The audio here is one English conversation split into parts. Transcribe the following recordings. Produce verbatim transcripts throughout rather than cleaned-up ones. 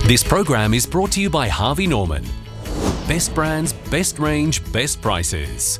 This program is brought to you by Harvey Norman. Best brands, best range, best prices.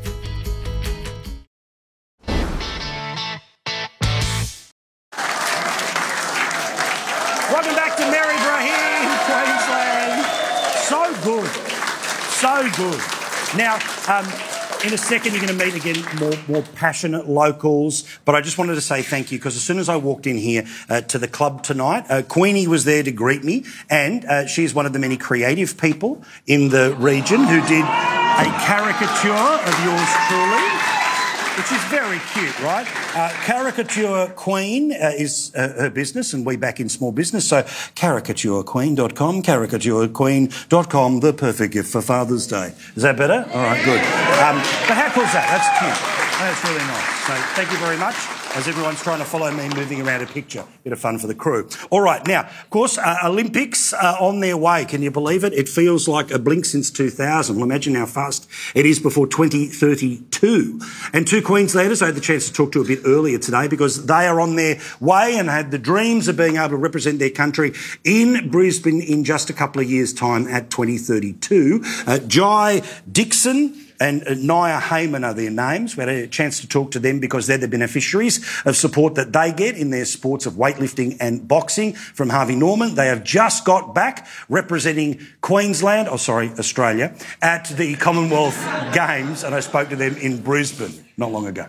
Welcome back to Mary Brahim, Queensland. So good. So good. Now, um, in a second, you're going to meet again more, more passionate locals. But I just wanted to say thank you because as soon as I walked in here uh, to the club tonight, uh, Queenie was there to greet me. And uh, she's one of the many creative people in the region who did a caricature of yours truly, which is very cute, right? Uh, Caricature Queen uh, is uh, her business, and we back in small business. So caricature queen dot com, caricature queen dot com, the perfect gift for Father's Day. Is that better? All right, good. Um, but how cool is that? That's cute. That's really nice. So thank you very much. As everyone's trying to follow me moving around a picture. Bit of fun for the crew. All right, now, of course, uh, Olympics are on their way. Can you believe it? It feels like a blink since two thousand. Well, imagine how fast it is before twenty thirty-two. And two Queenslanders I had the chance to talk to a bit earlier today because they are on their way and had the dreams of being able to represent their country in Brisbane in just a couple of years' time at twenty thirty-two. Uh, Jai Dixon and uh, Nia Heyman are their names. We had a chance to talk to them because they're the beneficiaries of support that they get in their sports of weightlifting and boxing from Harvey Norman. They have just got back representing Queensland, oh sorry, Australia, at the Commonwealth Games, and I spoke to them in Brisbane not long ago.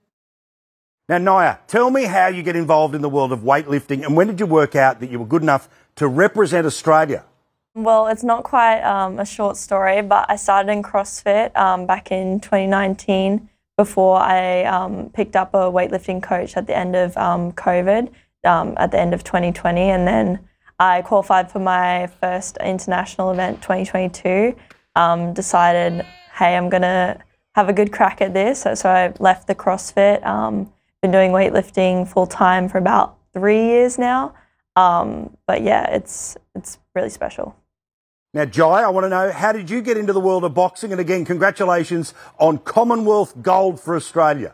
Now, Nia, tell me how you get involved in the world of weightlifting and when did you work out that you were good enough to represent Australia? Well, it's not quite um, a short story, but I started in CrossFit um, back in twenty nineteen before I um, picked up a weightlifting coach at the end of um, COVID, um, at the end of twenty twenty. And then I qualified for my first international event, twenty twenty-two, um, decided, hey, I'm going to have a good crack at this. So, so I left the CrossFit, um, been doing weightlifting full-time for about three years now. Um, but yeah, it's it's really special. Now, Jai, I want to know, how did you get into the world of boxing? And again, congratulations on Commonwealth gold for Australia.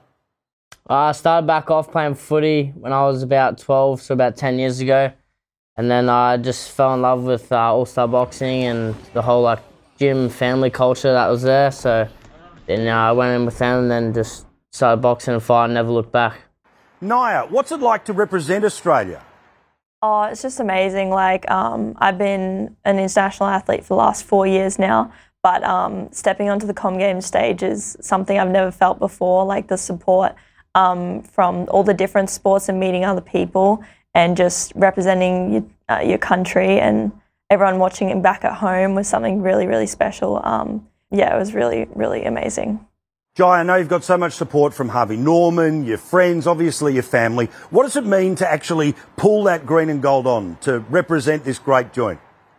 I started back off playing footy when I was about twelve, so about ten years ago. And then I just fell in love with uh, all-star boxing and the whole like gym family culture that was there. So then uh, I went in with them and then just started boxing and fighting, never looked back. Nia, what's it like to represent Australia? Oh, it's just amazing. Like, um, I've been an international athlete for the last four years now, but um, stepping onto the Com Games stage is something I've never felt before, like the support um, from all the different sports and meeting other people and just representing your, uh, your country and everyone watching it back at home was something really, really special. Um, yeah, it was really, really amazing. Jai, I know you've got so much support from Harvey Norman, your friends, obviously your family. What does it mean to actually pull that green and gold on to represent this great joint?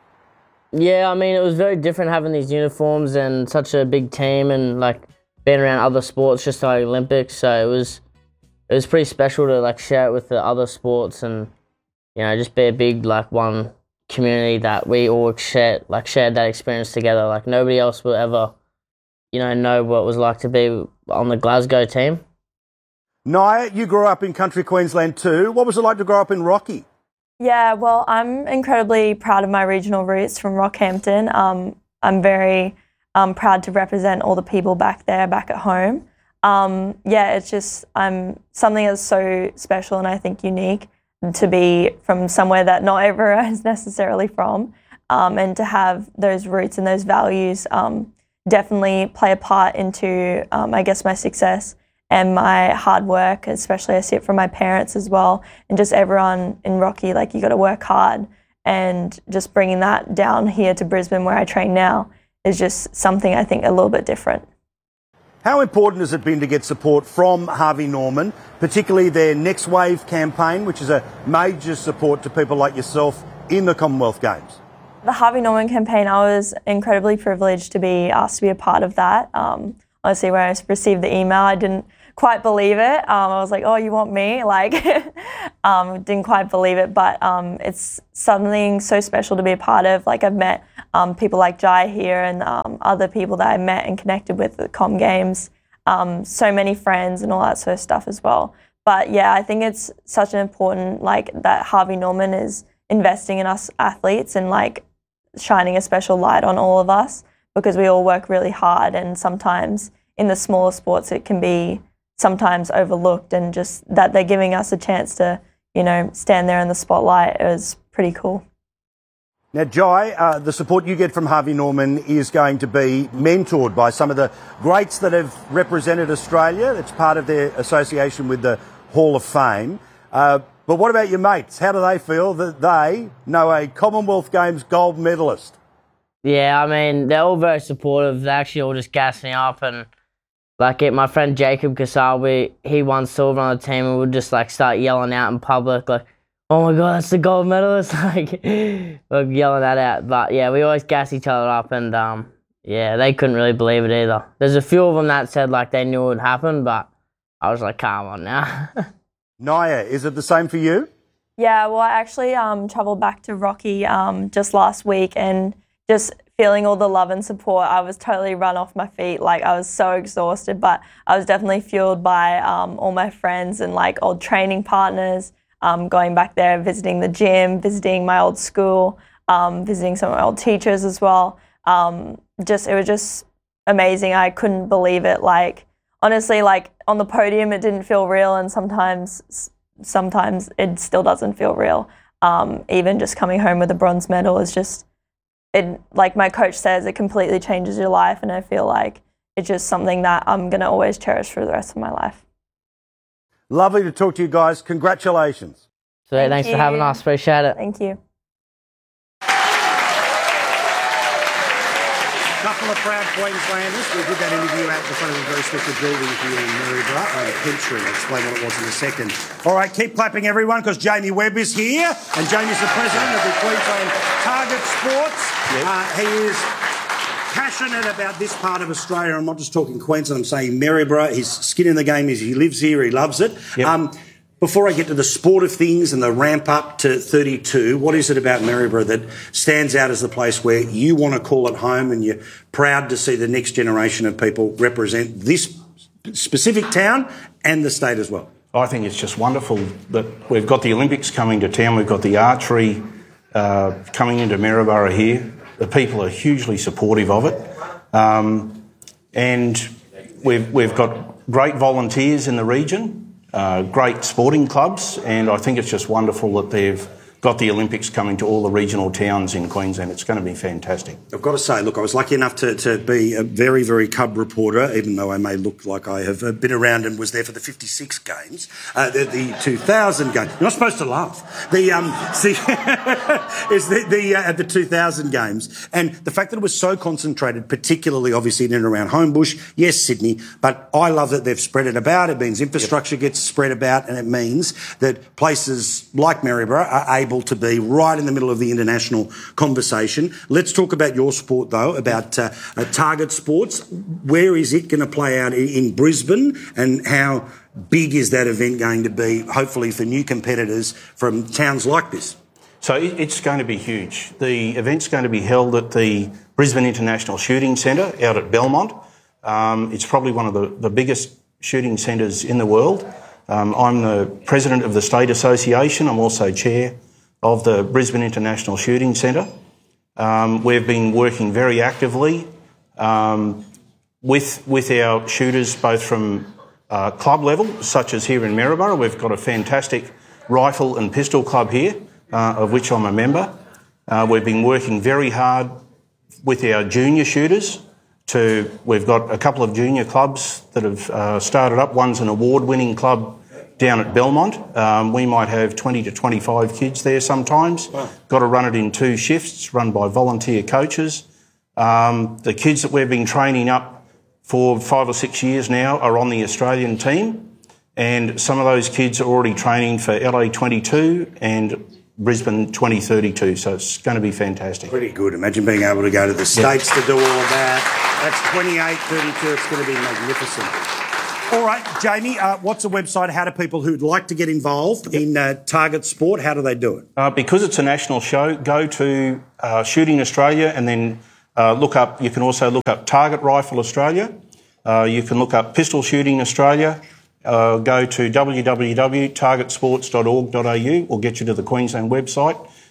Yeah, I mean, it was very different having these uniforms and such a big team and like being around other sports, just like Olympics. So it was it was pretty special to like share it with the other sports and you know just be a big like one community that we all shared like shared that experience together. Like nobody else will ever. You know, know what it was like to be on the Glasgow team. Nia, you grew up in country Queensland too. What was it like to grow up in Rocky? Yeah, well, I'm incredibly proud of my regional roots from Rockhampton. Um, I'm very um, proud to represent all the people back there, back at home. Um, yeah, it's just um, something that's so special and I think unique to be from somewhere that not everyone is necessarily from, um, and to have those roots and those values um, definitely play a part into, um, I guess, my success and my hard work, especially I see it from my parents as well, and just everyone in Rocky, like you got to work hard and just bringing that down here to Brisbane where I train now is just something I think a little bit different. How important has it been to get support from Harvey Norman, particularly their Next Wave campaign, which is a major support to people like yourself in the Commonwealth Games? The Harvey Norman campaign, I was incredibly privileged to be asked to be a part of that. Um, honestly, when I received the email, I didn't quite believe it. Um, I was like, oh, you want me? Like, um, didn't quite believe it, but um, it's something so special to be a part of. Like, I've met um, people like Jai here and um, other people that I met and connected with at the Com Games, um, so many friends and all that sort of stuff as well. But yeah, I think it's such an important, like, that Harvey Norman is investing in us athletes and like shining a special light on all of us, because we all work really hard, and sometimes in the smaller sports it can be sometimes overlooked, and just that they're giving us a chance to, you know, stand there in the spotlight is pretty cool. Now, Jai, uh, the support you get from Harvey Norman is going to be mentored by some of the greats that have represented Australia. It's part of their association with the Hall of Fame. Uh, but what about your mates? How do they feel that they know a Commonwealth Games gold medalist? Yeah, I mean, they're all very supportive. They actually all just gas me up, and like it, my friend Jacob Kasawi, he won silver on the team, and we'd just like start yelling out in public, like, "Oh my God, that's the gold medalist!" like, like yelling that out. But yeah, we always gas each other up, and um, yeah, they couldn't really believe it either. There's a few of them that said like they knew it would happen, but I was like, "Come on now." Naya, is it the same for you? Yeah, well, I actually um, travelled back to Rocky um, just last week, and just feeling all the love and support, I was totally run off my feet. Like, I was so exhausted, but I was definitely fueled by um, all my friends and like old training partners, um, going back there, visiting the gym, visiting my old school, um, visiting some of my old teachers as well. Um, just, it was just amazing. I couldn't believe it. Like, honestly, like on the podium, it didn't feel real, and sometimes, sometimes it still doesn't feel real. Um, even just coming home with a bronze medal is just, it, like my coach says, it completely changes your life, and I feel like it's just something that I'm going to always cherish for the rest of my life. Lovely to talk to you guys. Congratulations. So Thank thanks you. for having us. Appreciate it. Thank you. Couple of proud Queenslanders. We did that interview at the front of a very special building here in Maryborough, uh, Kent Street. I'll explain what it was in a second. All right, keep clapping, everyone, because Jamie Webb is here, and Jamie's the president of the Queensland Target Sports. Yep. Uh, he is passionate about this part of Australia. I'm not just talking Queensland, I'm saying Maryborough. His skin in the game is he lives here, he loves it. Yep. Um, Before I get to the sport of things and the ramp up to thirty-two, what is it about Maryborough that stands out as the place where you want to call it home, and you're proud to see the next generation of people represent this specific town and the state as well? I think it's just wonderful that we've got the Olympics coming to town, we've got the archery uh, coming into Maryborough here. The people are hugely supportive of it, um, and we've, we've got great volunteers in the region. Uh, great sporting clubs, and I think it's just wonderful that they've got the Olympics coming to all the regional towns in Queensland. It's going to be fantastic. I've got to say, look, I was lucky enough to, to be a very, very cub reporter, even though I may look like I have been around and was there for the fifty-six games, uh, the, the two thousand games. You're not supposed to laugh. The um, see, is the the, uh, the two thousand games, and the fact that it was so concentrated, particularly obviously in and around Homebush, yes, Sydney, but I love that they've spread it about. It means infrastructure yep. gets spread about, and it means that places like Maryborough are able to be right in the middle of the international conversation. Let's talk about your sport, though, about uh, uh, Target Sports. Where is it going to play out in, in Brisbane, and how big is that event going to be, hopefully, for new competitors from towns like this? So it's going to be huge. The event's going to be held at the Brisbane International Shooting Centre out at Belmont. Um, it's probably one of the, the biggest shooting centres in the world. Um, I'm the president of the State Association. I'm also chair of the Brisbane International Shooting Centre. Um, we've been working very actively um, with with our shooters, both from uh, club level, such as here in Maryborough. We've got a fantastic rifle and pistol club here, uh, of which I'm a member. Uh, we've been working very hard with our junior shooters. To we've got a couple of junior clubs that have uh, started up. One's an award-winning club down at Belmont. Um, we might have twenty to twenty-five kids there sometimes. Wow. Got to run it in two shifts, run by volunteer coaches. Um, the kids that we've been training up for five or six years now are on the Australian team, and some of those kids are already training for L A twenty-two and Brisbane twenty thirty-two, so it's going to be fantastic. Pretty good. Imagine being able to go to the States yep. to do all of that. That's twenty-eight thirty-two. It's going to be magnificent. All right, Jamie, uh, what's the website? How do people who'd like to get involved yep. in uh, Target Sport, how do they do it? Uh, because it's a national show, go to uh, Shooting Australia, and then uh, look up, you can also look up Target Rifle Australia. Uh, you can look up Pistol Shooting Australia. Uh, go to w w w dot target sports dot org dot a u or get you to the Queensland website.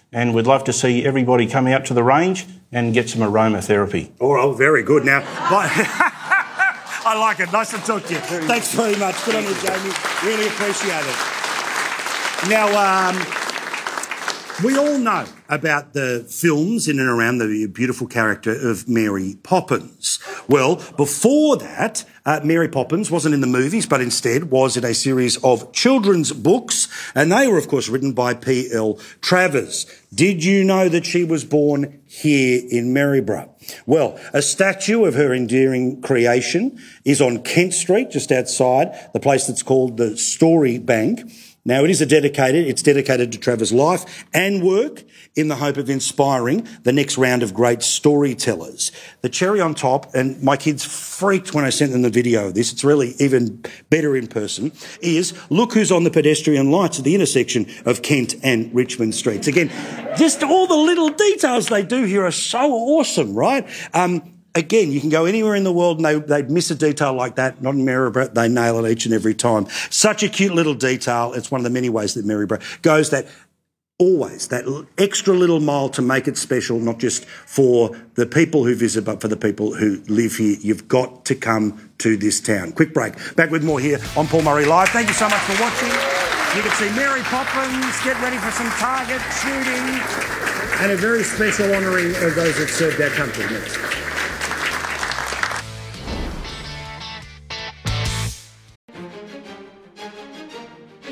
and we'd love to see everybody come out to the range and get some aromatherapy. Oh, oh very good. Now, but I like it. Nice to talk to you. Thanks very much. Good on you, Jamie. Really appreciate it. Now, um, we all know about the films in and around the beautiful character of Mary Poppins. Well, before that, uh, Mary Poppins wasn't in the movies, but instead was in a series of children's books, and they were, of course, written by P L Travers. Did you know that she was born here in Maryborough? Well, a statue of her endearing creation is on Kent Street, just outside the place that's called the Story Bank. Now, it is a dedicated, it's dedicated to Travers' life and work in the hope of inspiring the next round of great storytellers. The cherry on top, and my kids freaked when I sent them the video of this, it's really even better in person, is look who's on the pedestrian lights at the intersection of Kent and Richmond Streets. Again, just all the little details they do here are so awesome, right? Um, Again, you can go anywhere in the world and they, they'd miss a detail like that. Not in Maryborough, they nail it each and every time. Such a cute little detail. It's one of the many ways that Maryborough goes that always, that extra little mile to make it special, not just for the people who visit, but for the people who live here. You've got to come to this town. Quick break. Back with more here on Paul Murray Live. Thank you so much for watching. You can see Mary Poppins, get ready for some target shooting, and a very special honouring of those that served our country next.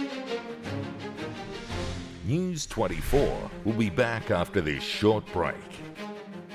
News twenty-four will be back after this short break.